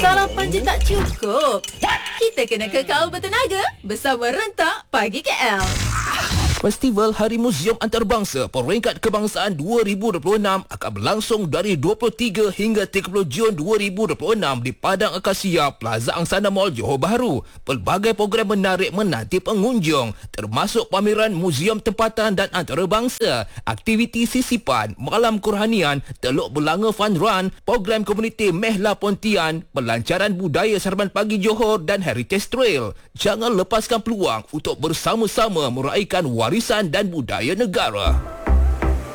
Sarapan je tak cukup. Kita kena kekal bertenaga bersama Rentak Pagi KL. Festival Hari Muzium Antarabangsa Peringkat Kebangsaan 2026 akan berlangsung dari 23 hingga 30 Jun 2026 di Padang Akasia, Plaza Angsana Mall, Johor Bahru. Pelbagai program menarik menanti pengunjung, termasuk pameran muzium tempatan dan antarabangsa, aktiviti sisipan, malam kerohanian, Teluk Belanga Fun Run, program komuniti Mehla Pontian, pelancaran budaya Sarapan Pagi Johor dan Heritage Trail. Jangan lepaskan peluang untuk bersama-sama meraihkan warisan dan budaya negara.